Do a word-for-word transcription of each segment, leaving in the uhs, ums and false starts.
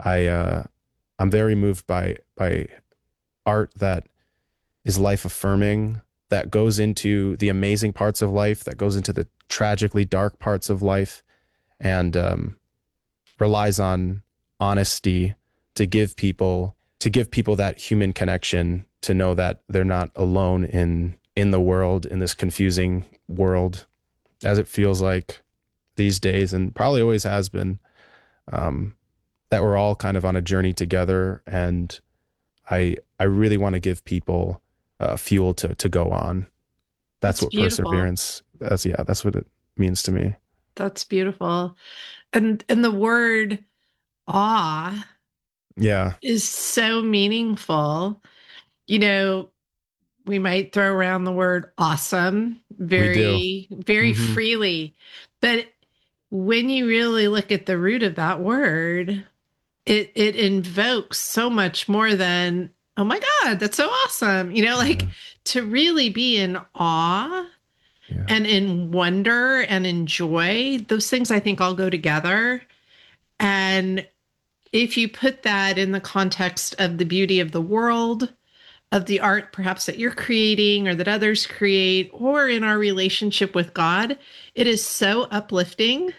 I uh, I'm very moved by by art that is life affirming, that goes into the amazing parts of life, that goes into the tragically dark parts of life, and um, relies on honesty to give people to give people that human connection, to know that they're not alone in in the world, in this confusing world, as it feels like these days, and probably always has been. Um, that we're all kind of on a journey together, and I I really want to give people uh, fuel to to go on. That's That's what beautiful. perseverance. That's yeah. That's what it means to me. That's beautiful. And and the word awe Yeah, is so meaningful. You know, we might throw around the word awesome we do. very, very Hmm. freely. But when you really look at the root of that word, it it invokes so much more than, oh my God, that's so awesome. You know, like Yeah, to really be in awe yeah, and in wonder and in joy, those things I think all go together. And if you put that in the context of the beauty of the world, of the art perhaps that you're creating or that others create, or in our relationship with God, it is so uplifting.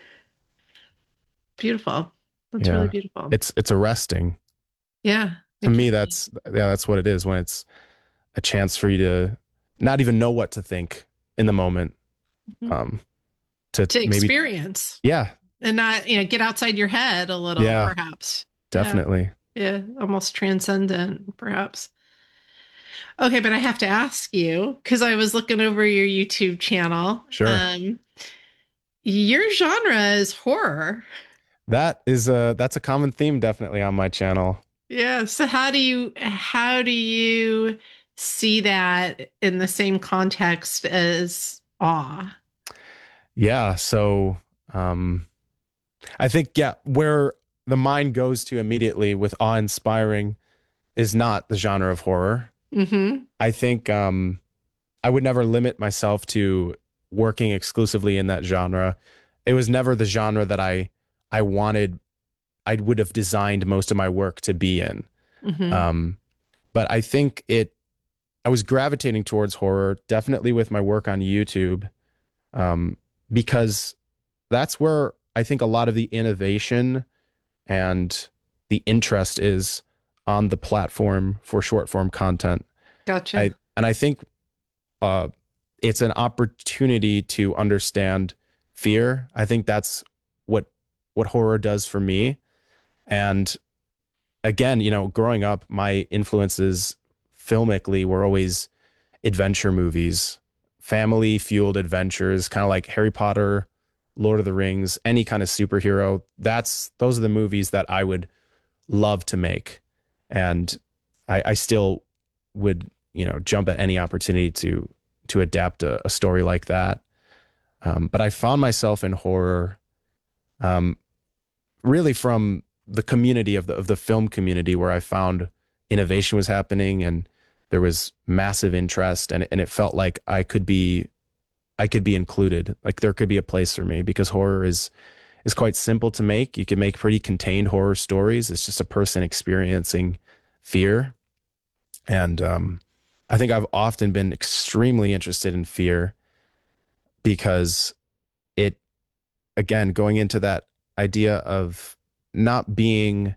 Beautiful. That's really yeah. beautiful. It's it's arresting. Yeah, To it can me, be. that's yeah, that's what it is, when it's a chance for you to not even know what to think in the moment. Mhm. Um, to To maybe experience yeah, and not, you know, get outside your head a little, yeah, perhaps. Yeah. definitely. Yeah. Almost transcendent, perhaps. Okay, but I have to ask you because I was looking over your YouTube channel. Sure. Um, your genre is horror. That is a that's a common theme definitely on my channel. Yeah. So how do you how do you see that in the same context as awe? Yeah, so um I think yeah, where the mind goes to immediately with awe-inspiring is not the genre of horror. Mm-hmm. I think um I would never limit myself to working exclusively in that genre. It was never the genre that I I wanted I would have designed most of my work to be in. Mm-hmm. Um but I think it I was gravitating towards horror definitely with my work on YouTube, um because that's where I think a lot of the innovation and the interest is on the platform for short form content. I Gotcha. and I think uh, it's an opportunity to understand fear. I think that's what what horror does for me. And again, you know, growing up, my influences filmically were always adventure movies, family fueled adventures, kind of like Harry Potter, Lord of the Rings, any kind of superhero. That's those are the movies that I would love to make. And I, I still would, you know, jump at any opportunity to to adapt a, a story like that. Um, but I found myself in horror, um, really from the community of the of the film community, where I found innovation was happening and there was massive interest, and and it felt like I could be I could be included. Like there could be a place for me, because horror is is quite simple to make. You can make pretty contained horror stories. It's just a person experiencing fear. And um, I think I've often been extremely interested in fear because it, again, going into that idea of not being,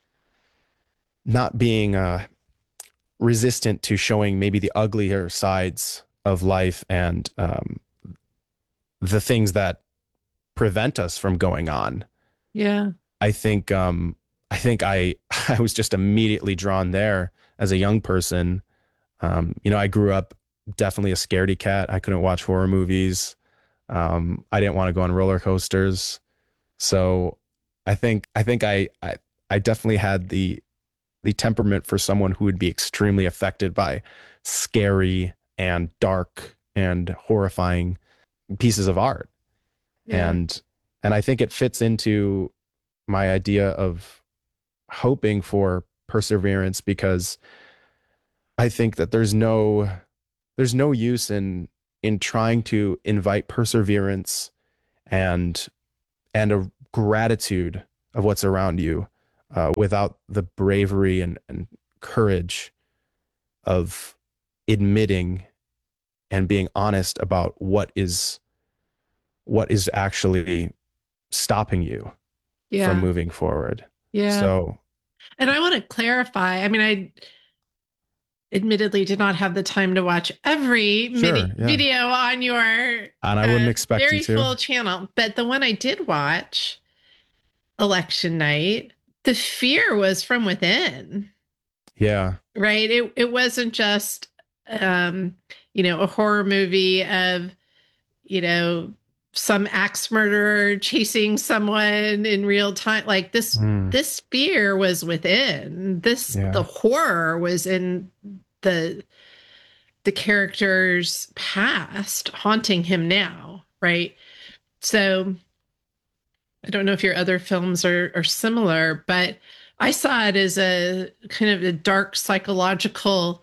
not being uh, resistant to showing maybe the uglier sides of life, and um, the things that prevent us from going on. Yeah. I think um, I think I I was just immediately drawn there as a young person. Um, you know, I grew up definitely a scaredy cat. I couldn't watch horror movies. Um, I didn't want to go on roller coasters. So I think I think I I, I definitely had the the temperament for someone who would be extremely affected by scary and dark and horrifying pieces of art. Yeah. And and I think it fits into my idea of hoping for perseverance, because I think that there's no there's no use in in trying to invite perseverance and and a gratitude of what's around you uh, without the bravery and, and courage of admitting and being honest about what is what is actually stopping you from Yeah. moving forward. Yeah. So And I want to clarify. I mean, I admittedly did not have the time to watch every sure, midi- yeah. video on your And I wouldn't uh, expect you very to. full channel, but the one I did watch, election night, the fear was from within, Yeah. right? It it wasn't just um, you know, a horror movie of, you know, some axe murderer chasing someone in real time. Like this Mm, this fear was within. This the yeah. horror was in the the character's past haunting him now, right? So I don't know if your other films are are similar, but I saw it as a kind of a dark psychological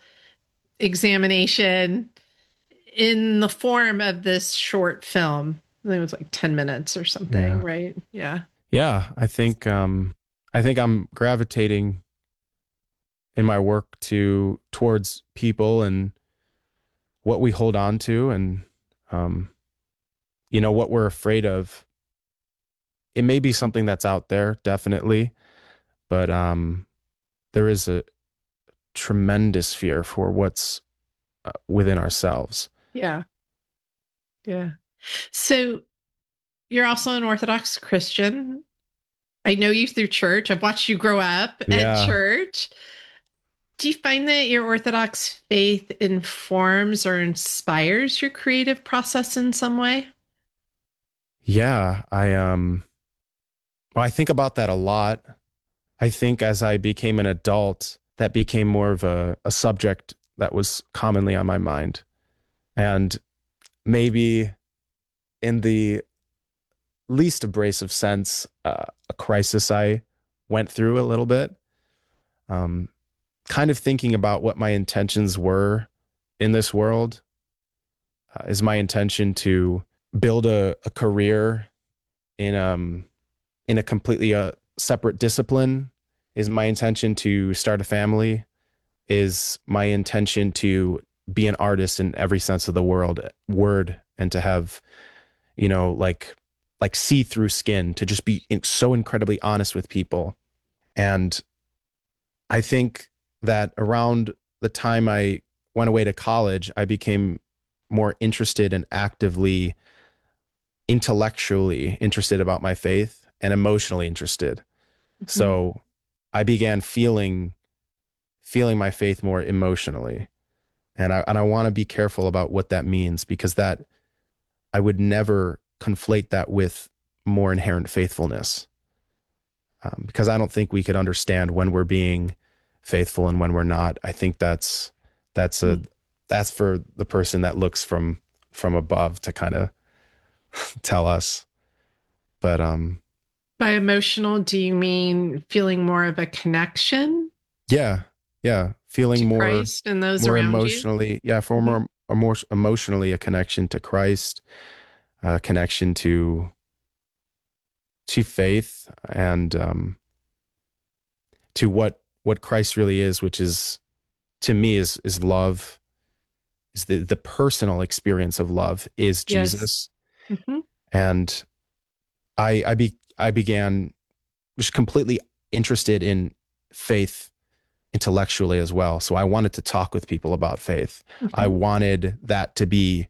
examination in the form of this short film. I think it was like ten minutes or something, Yeah. right? Yeah. Yeah. I think um I think I'm gravitating in my work to towards people and what we hold on to and um you know what we're afraid of. It may be something that's out there, definitely, but um there is a tremendous fear for what's uh, within ourselves. Yeah. Yeah. So you're also an Orthodox Christian. I know you through church. I've watched you grow up at Yeah. church. Do you find that your Orthodox faith informs or inspires your creative process in some way? Yeah, I um well, I think about that a lot. I think as I became an adult, that became more of a, a subject that was commonly on my mind. And maybe in the least abrasive sense, uh, a crisis I went through a little bit. Um, Kind of thinking about what my intentions were in this world. Uh, is my intention to build a, a career in um in a completely uh, separate discipline? Is my intention to start a family? Is my intention to be an artist in every sense of the world word and to have, you know, like like see through skin, to just be in, so incredibly honest with people? And I think that around the time I went away to college, I became more interested and actively intellectually interested about my faith and emotionally interested. Mhm. So I began feeling feeling my faith more emotionally. And I and I want to be careful about what that means, because that I would never conflate that with more inherent faithfulness. Um, because I don't think we could understand when we're being faithful and when we're not. I think that's that's a that's for the person that looks from from above to kind of tell us. But um By emotional, do you mean feeling more of a connection yeah, yeah, feeling to more Christ and those more around you? emotionally, yeah, for Mhm. more or more emotionally a connection to Christ, a connection to to faith and um to what what Christ really is, which is to me is is love, is the the personal experience of love is Yes. Jesus. Hmm. And I I be I began just completely interested in faith intellectually as well. So I wanted to talk with people about faith. I Hmm. wanted that to be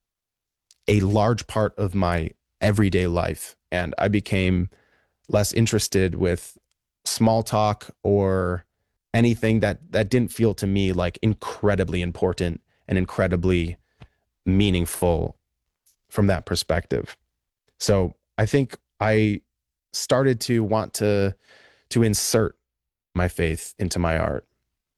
a large part of my everyday life. And I became less interested with small talk or anything that that didn't feel to me like incredibly important and incredibly meaningful from that perspective. So I think I started to want to to insert my faith into my art.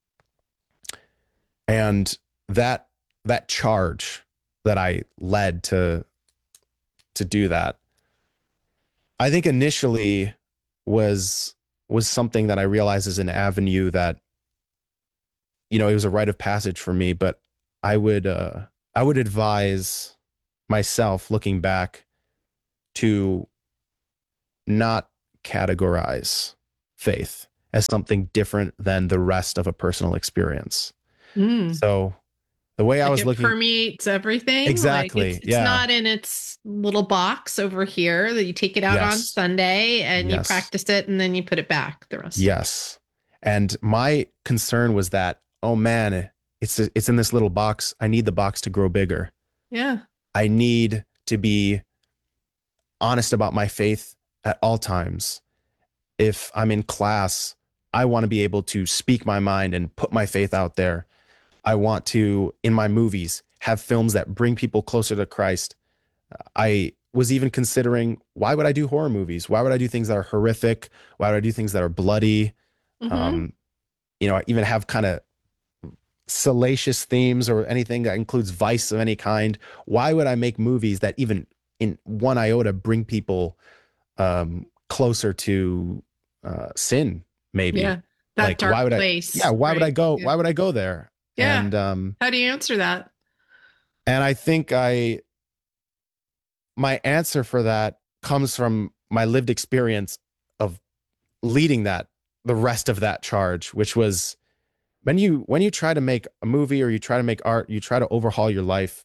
And that that charge that I led to to do that, I think initially was was something that I realized is an avenue that, you know, it was a rite of passage for me. But I would uh I would advise myself looking back to not categorize faith. as something different than the rest of a personal experience. Mm. So the way I Like was it looking, permeates everything. Like it's exactly. it's Yeah. not in its little box over here that you take it out on Yes. Sunday and you Yes. practice it and then you put it back the rest of the Yes. And my concern was that, oh man, it's it's in this little box. I need the box to grow bigger. Yeah. I need to be honest about my faith at all times. If I'm in class, I want to be able to speak my mind and put my faith out there. I want to, in my movies, have films that bring people closer to Christ. I was even considering, why would I do horror movies? Why would I do things that are horrific? Why would I do things that are bloody? Mm-hmm. Um, you know, even have kind of salacious themes or anything that includes vice of any kind. Why would I make movies that even in one iota bring people um, closer to uh, sin? Maybe Yeah. That like why dark would I? Yeah, place, why would I right? go? Yeah. Why would I go there? Yeah. And um, How do you answer that? and I think I my answer for that comes from my lived experience of leading that the rest of that charge, which was when you when you try to make a movie or you try to make art, you try to overhaul your life,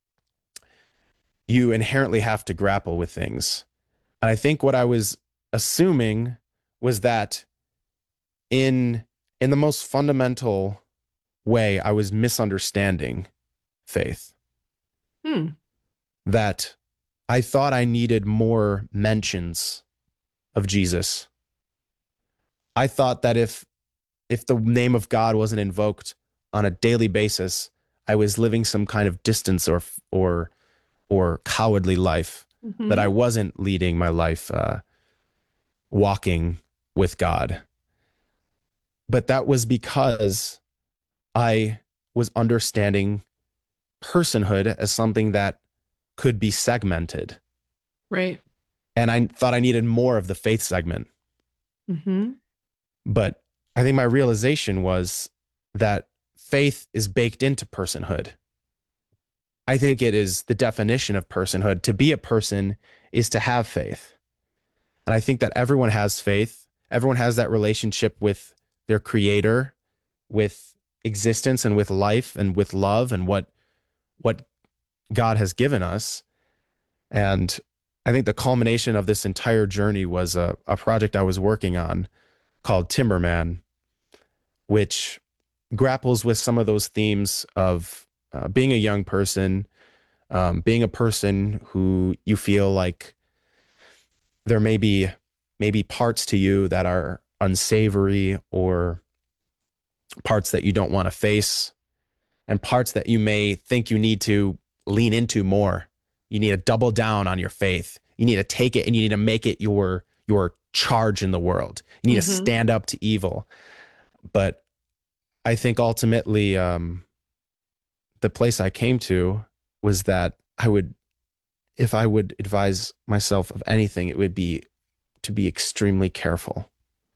you inherently have to grapple with things. And I think what I was assuming was that in in the most fundamental way, I was misunderstanding faith. Hmm. That I thought I needed more mentions of Jesus. I thought that if if the name of God wasn't invoked on a daily basis, I was living some kind of distance or or or cowardly life, that Mm-hmm. I wasn't leading my life uh, walking with God. But that was because I was understanding personhood as something that could be segmented. Right. And I thought I needed more of the faith segment. Mm-hmm. But I think my realization was that faith is baked into personhood. I think it is the definition of personhood. To be a person is to have faith. And I think that everyone has faith. Everyone has that relationship with their creator, with existence and with life and with love and what what God has given us. And I think the culmination of this entire journey was a, a project I was working on called Timberman, which grapples with some of those themes of uh, being a young person, um, being a person who you feel like there may be maybe parts to you that are unsavory or parts that you don't want to face and parts that you may think you need to lean into more. You need to double down on your faith. You need to take it and you need to make it your your charge in the world. You need to Mm-hmm. stand up to evil. But I think ultimately um, the place I came to was that I would, if I would advise myself of anything, it would be to be extremely careful.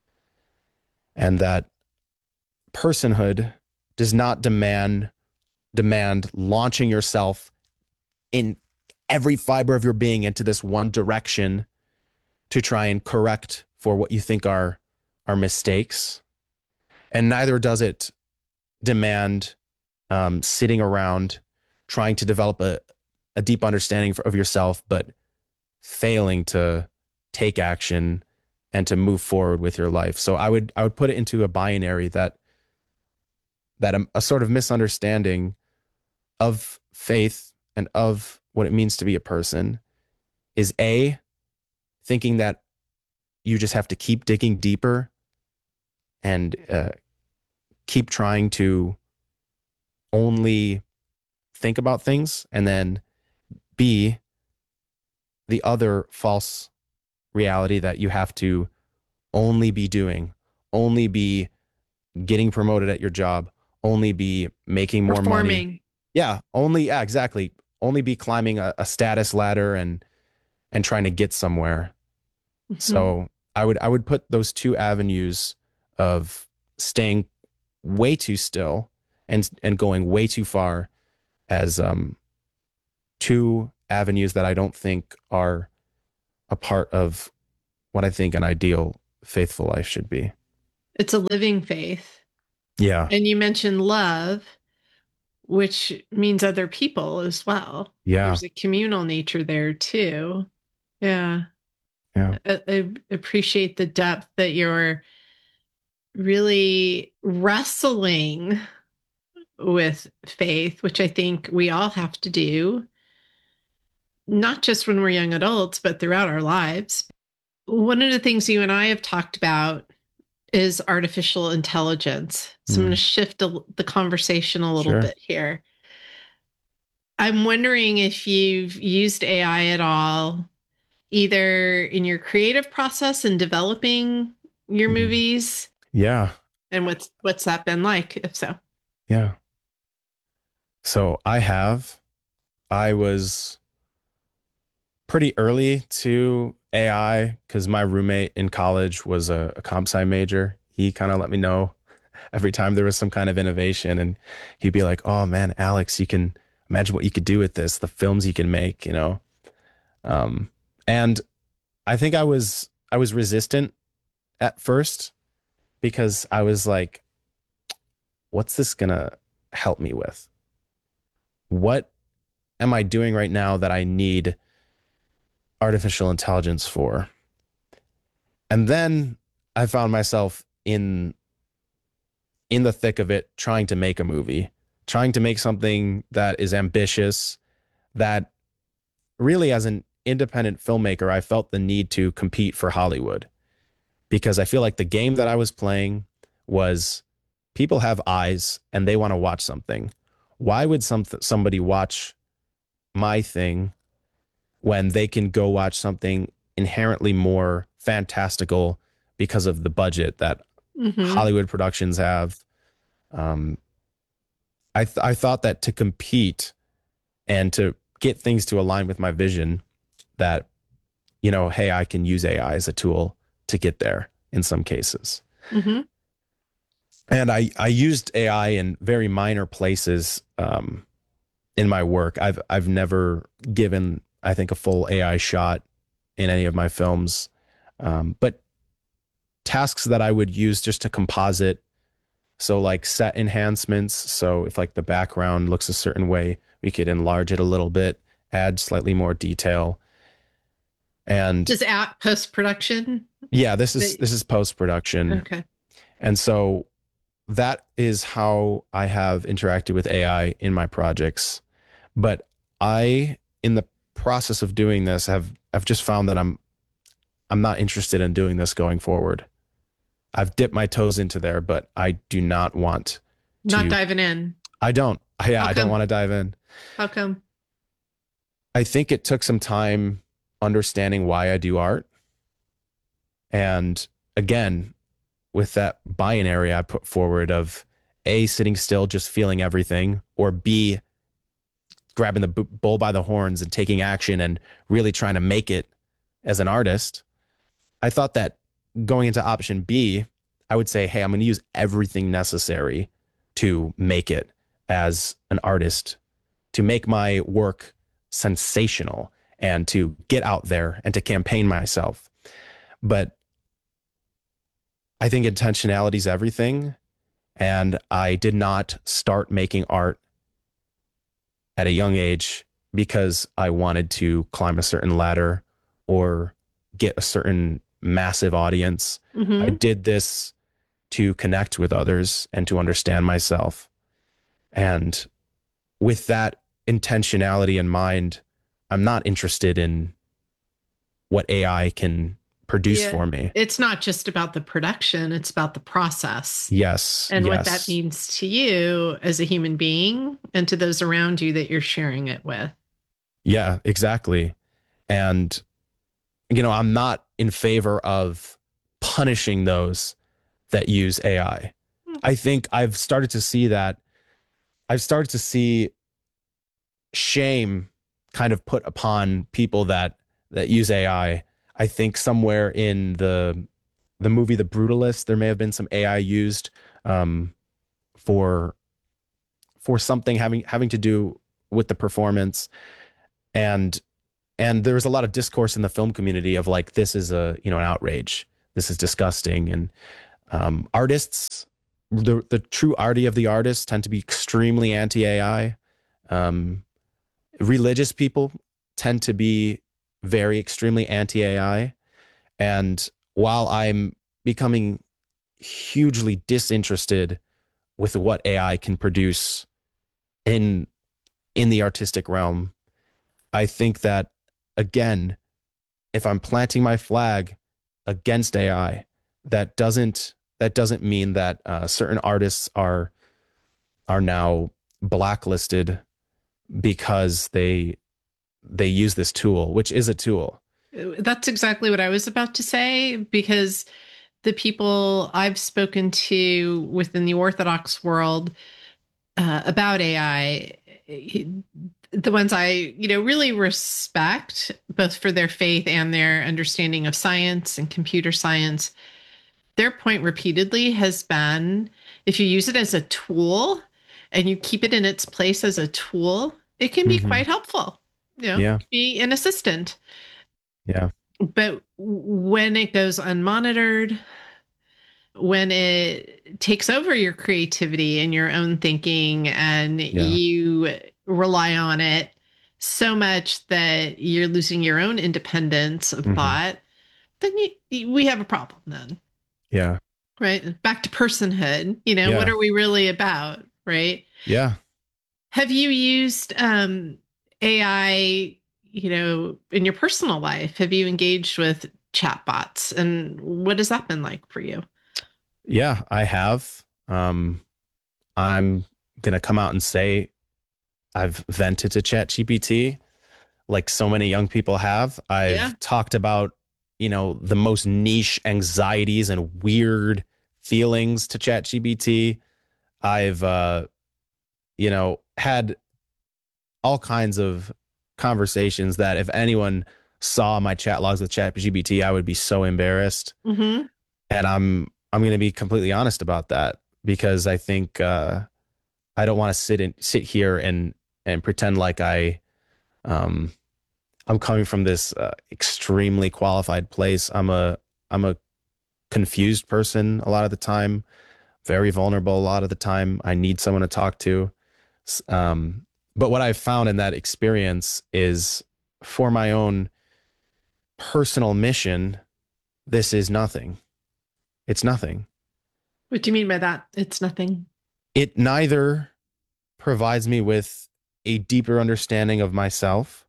And that personhood does not demand demand launching yourself in every fiber of your being into this one direction to try and correct for what you think are are mistakes. And neither does it demand um, sitting around trying to develop a, a deep understanding of yourself, but failing to take action and to move forward with your life. So I would I would put it into a binary that that a, a sort of misunderstanding of faith and of what it means to be a person is A, thinking that you just have to keep digging deeper and uh, keep trying to only think about things. And then B, the other false reality that you have to only be doing, only be getting promoted at your job, only be making more money. Performing. Yeah, only, yeah, exactly. Only be climbing a, a status ladder and and trying to get somewhere. Mm-hmm. So I would I would put those two avenues of staying way too still and and going way too far as um two avenues that I don't think are a part of what I think an ideal faithful life should be. It's a living faith. Yeah. And you mentioned love, which means other people as well. Yeah. There's a communal nature there too. Yeah. Yeah. I, I appreciate the depth that you're really wrestling with faith, which I think we all have to do, not just when we're young adults, but throughout our lives. One of the things you and I have talked about is artificial intelligence. So I'm going to Mm, shift a, the conversation a little sure. bit here. I'm wondering if you've used A I at all, either in your creative process in developing your Mm. movies, Yeah. and what's what's that been like, if so? Yeah. So I have, I was pretty early to A I because my roommate in college was a, a comp sci major. He kind of let me know every time there was some kind of innovation, and he'd be like, "Oh man, Alex, you can imagine what you could do with this, the films you can make, you know." Um, and I think I was I was resistant at first because I was like, "What's this gonna help me with? What am I doing right now that I need artificial intelligence for?" And then I found myself in in the thick of it trying to make a movie, trying to make something that is ambitious, that really as an independent filmmaker, I felt the need to compete for Hollywood because I feel like the game that I was playing was people have eyes and they want to watch something. Why would some somebody watch my thing when they can go watch something inherently more fantastical because of the budget that Mm-hmm. Hollywood productions have? Um, I th- I thought that to compete and to get things to align with my vision, that you know, hey, I can use A I as a tool to get there in some cases. Mm-hmm. And I I used A I in very minor places um, in my work. I've I've never given, I think, a full A I shot in any of my films, um, but tasks that I would use just to composite. So like set enhancements. So if like the background looks a certain way, we could enlarge it a little bit, add slightly more detail. And Just at post production. yeah, this is this is post production. Okay. And so that is how I have interacted with A I in my projects. But I, in the process of doing this, have I've just found that I'm I'm not interested in doing this going forward. I've dipped my toes into there, but I do not want Not to. diving in. I don't. Yeah, How I don't come? want to dive in. How come? I think it took some time understanding why I do art. And again, with that binary I put forward of A, sitting still, just feeling everything, or B, grabbing the bull by the horns and taking action and really trying to make it as an artist, I thought that going into option B, I would say, hey, I'm going to use everything necessary to make it as an artist, to make my work sensational and to get out there and to campaign myself. But I think intentionality is everything. And I did not start making art at a young age because I wanted to climb a certain ladder or get a certain massive audience. I Mm-hmm. did this to connect with others and to understand myself. And with that intentionality in mind, I'm not interested in what A I can produce Yeah. for me. It's not just about the production, it's about the process Yes, and what that yes. means to you as a human being and to those around you that you're sharing it with. Yeah, exactly. And, you know, I'm not in favor of punishing those that use A I. I think I've started to see that. I've started to see shame kind of put upon people that that use A I. I think somewhere in the the movie The Brutalist, there may have been some A I used um, for for something having having to do with the performance, and and there was a lot of discourse in the film community of like, this is a, you know, an outrage, this is disgusting. And Um, artists, the the true arty of the artists tend to be extremely anti A I. Um, religious people tend to be very extremely anti A I. And while I'm becoming hugely disinterested with what A I can produce in in the artistic realm, I think that again, if I'm planting my flag against A I, that doesn't that doesn't mean that uh, certain artists are are now blacklisted because they they use this tool, which is a tool. That's exactly what I was about to say, because the people I've spoken to within the Orthodox world uh, about A I, the ones I, you know, really respect, both for their faith and their understanding of science and computer science, their point repeatedly has been, if you use it as a tool and you keep it in its place as a tool, it can be Mm-hmm. quite helpful. You know, Yeah. be an assistant. Yeah. But when it goes unmonitored, when it takes over your creativity and your own thinking, and Yeah. you rely on it so much that you're losing your own independence of Mm-hmm. thought, then you, we have a problem then. Yeah. Right. Back to personhood. You know, Yeah. what are we really about? Right. Yeah. Have you used um, A I, you know, in your personal life? Have you engaged with chatbots, and what has that been like for you? Yeah, I have. Um, I'm gonna come out and say I've vented to ChatGPT like so many young people have. I've Yeah. talked about, you know, the most niche anxieties and weird feelings to ChatGPT. I've uh, you know, had all kinds of conversations that if anyone saw my chat logs with ChatGPT, I would be so embarrassed. Mm-hmm. And I'm I'm going to be completely honest about that because I think uh, I don't want to sit in sit here and and pretend like I um I'm coming from this uh, extremely qualified place. I'm a I'm a confused person a lot of the time, very vulnerable a lot of the time. I need someone to talk to. Um, but what I've found in that experience is for my own personal mission, this is nothing. It's nothing. What do you mean by that? It's nothing. It neither provides me with a deeper understanding of myself,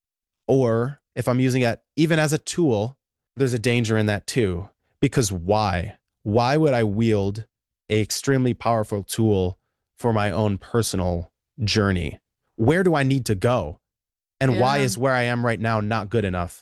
or if I'm using it even as a tool, there's a danger in that too. Because why? Why would I wield a extremely powerful tool for my own personal journey? Where do I need to go? And Yeah. why is where I am right now not good enough?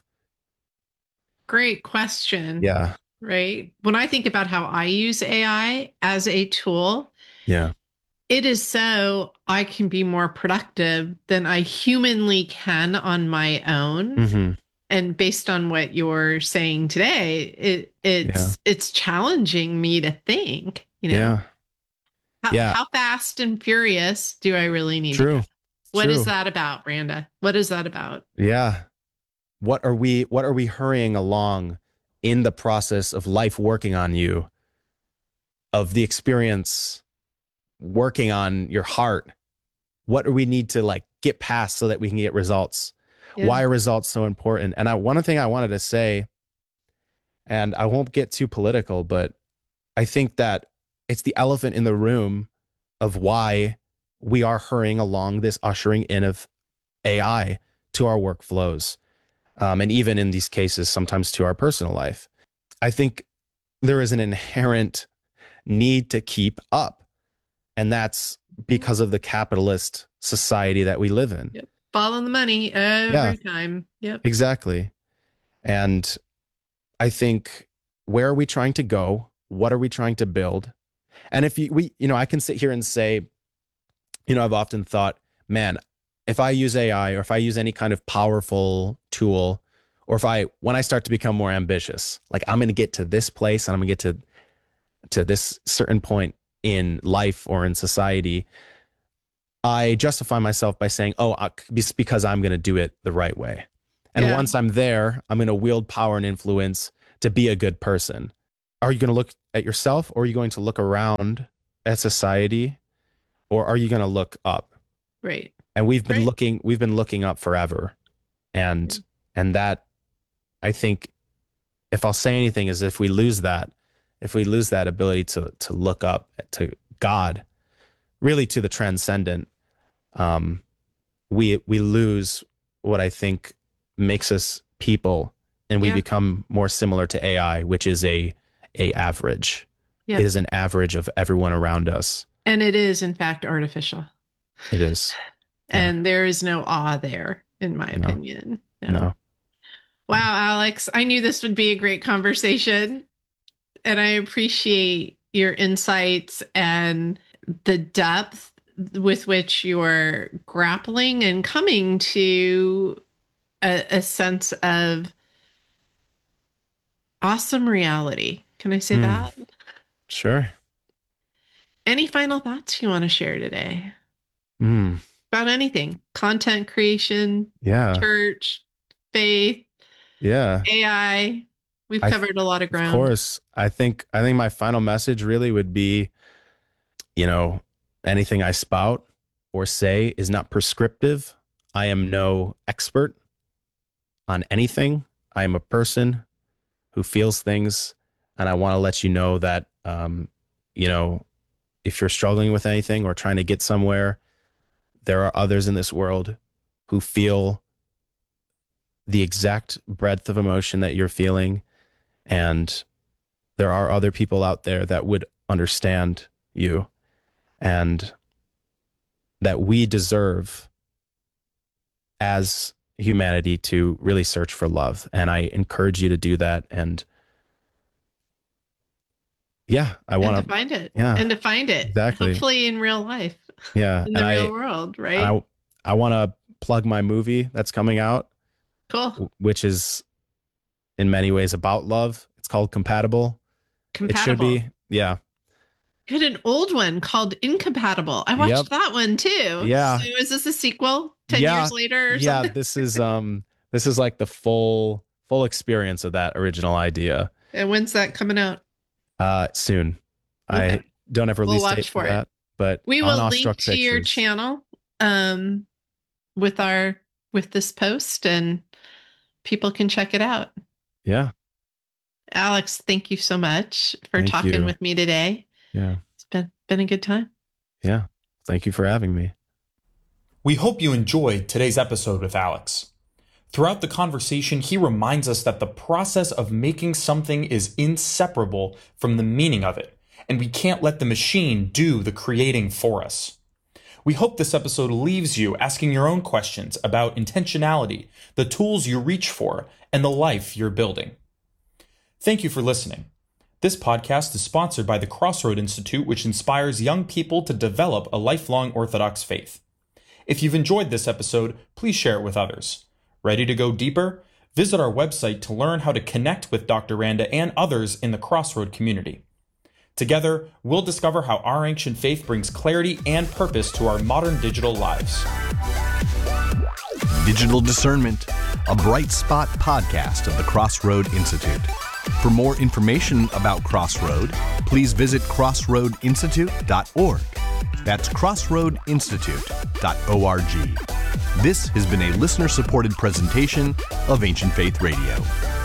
Great question. Yeah. Right. When I think about how I use A I as a tool, Yeah. it is so I can be more productive than I humanly can on my own. Mm-hmm. And based on what you're saying today, it it's Yeah. it's challenging me to think, you know, Yeah. how, Yeah. how fast and furious do I really need True. to go? What True. is that about, Randa? What is that about? Yeah. What are we what are we hurrying along in the process of life working on you, of the experience working on your heart? What do we need to like get past so that we can get results? Yeah. Why are results so important? And I one thing I wanted to say, and I won't get too political, but I think that it's the elephant in the room of why we are hurrying along this ushering in of A I to our workflows. Um, and even in these cases, sometimes to our personal life. I think there is an inherent need to keep up. And that's because of the capitalist society that we live in. Yep. Follow the money every Yeah. time. Yep. Exactly. And I think, where are we trying to go? What are we trying to build? And if you, we, you know, I can sit here and say, you know, I've often thought, man, if I use A I or if I use any kind of powerful tool, or if I, when I start to become more ambitious, like I'm going to get to this place and I'm going to get to, to this certain point in life or in society, I justify myself by saying, oh, it's because I'm going to do it the right way. And Yeah. once I'm there, I'm going to wield power and influence to be a good person. are you going to look at yourself, or are you going to look around at society, or are you going to look up? Right. And we've been Right. looking, we've been looking up forever. And, Mm. and that, I think, if I'll say anything, is if we lose that, if we lose that ability to, to look up to God, really to the transcendent, um, we, we lose what I think makes us people, and we Yeah. become more similar to A I, which is a, a average. Yeah. It is an average of everyone around us. And it is, in fact, artificial. It is. And yeah. there is no awe there, in my No. opinion. No. no. Wow, Alex, I knew this would be a great conversation. And I appreciate your insights and the depth with which you're grappling and coming to a, a sense of awesome reality. Can I say mm. that? Sure. Any final thoughts you want to share today? Mm. About anything? Content creation, yeah, church, faith, yeah, A I. We've I, covered a lot of ground. Of course. I think I think my final message really would be, you know, anything I spout or say is not prescriptive. I am no expert on anything. I am a person who feels things, and I want to let you know that, um, you know, if you're struggling with anything or trying to get somewhere, there are others in this world who feel the exact breadth of emotion that you're feeling. And there are other people out there that would understand you, and that we deserve as humanity to really search for love. And I encourage you to do that. And yeah, I want to find it. Yeah, and to find it. Exactly. Hopefully in real life. Yeah. In the and real I, world, right? I, I want to plug my movie that's coming out. Cool. Which is in many ways about love. It's called Compatible. Compatible. It should be. Yeah. You had an old one called Incompatible. I watched Yep. that one too. Yeah. So is this a sequel ten yeah. years later or yeah, something? this is um this is like the full full experience of that original idea. And when's that coming out? Uh soon. Okay. I don't have a release we'll date for for that, but we on will Awestruck link to your Pictures. channel um with our with this post, and people can check it out. Yeah. Alex, thank you so much for Thank talking you. with me today. Yeah. It's been been a good time. Yeah. Thank you for having me. We hope you enjoyed today's episode with Alex. Throughout the conversation, he reminds us that the process of making something is inseparable from the meaning of it, and we can't let the machine do the creating for us. We hope this episode leaves you asking your own questions about intentionality, the tools you reach for, and the life you're building. Thank you for listening. This podcast is sponsored by the Crossroad Institute, which inspires young people to develop a lifelong Orthodox faith. If you've enjoyed this episode, please share it with others. Ready to go deeper? Visit our website to learn how to connect with Doctor Randa and others in the Crossroad community. Together, we'll discover how our ancient faith brings clarity and purpose to our modern digital lives. Digital Discernment, a bright spot podcast of the Crossroad Institute. For more information about Crossroad, please visit crossroad institute dot org. That's crossroad institute dot org. This has been a listener-supported presentation of Ancient Faith Radio.